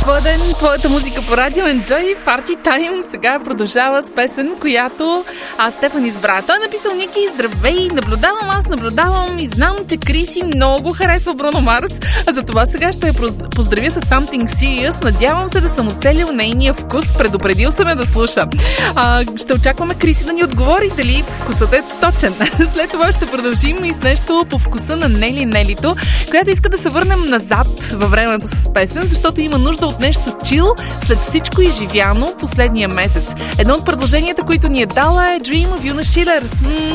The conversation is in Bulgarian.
твой ден, твоята музика по радио Enjoy Party Time сега продължава с песен, която Стефан избра. Той е написал: Ники, здравей, наблюдавам и знам, че Криси много харесва Бруно Марс, а за това сега ще я поздравя с Something Serious. Надявам се да съм оцелил нейния вкус, предупредил съм я да слуша. Ще очакваме Криси да ни отговори дали вкусът е точен. След това ще продължим и с нещо по вкуса на Нелито, която иска да се върнем назад във времето с песен, защото има нужда от нещо чил след всичко изживяно последния месец. Едно от предложенията, които ни е дала, е Dream of Юна Шилер.